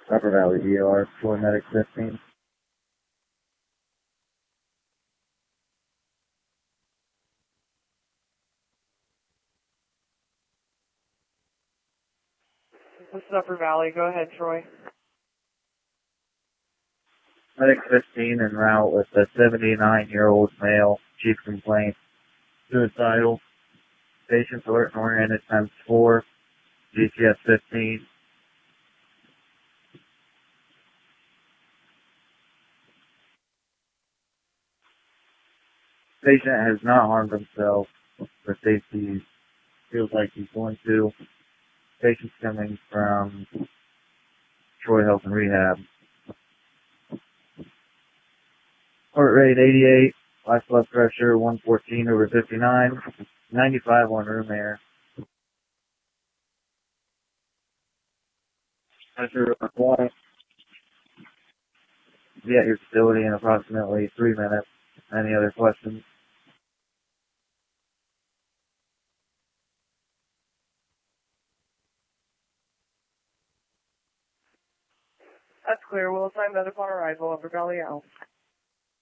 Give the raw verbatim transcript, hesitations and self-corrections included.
Upper Valley E R, Floor Medic fifteen. This is Upper Valley. Go ahead, Troy. Medic fifteen en route with a seventy-nine-year-old male. Chief complaint, suicidal. Patients alert and oriented times four. G C S fifteen. Patient has not harmed himself. For safety, feels like he's going to. Patient's coming from Troy Health and Rehab. Heart rate eighty-eight, life blood pressure one fourteen over fifty-nine, ninety-five on room air. Pressure one. Be at your facility in approximately three minutes. Any other questions? That's clear. We'll assign medical on arrival. Upper Valley out.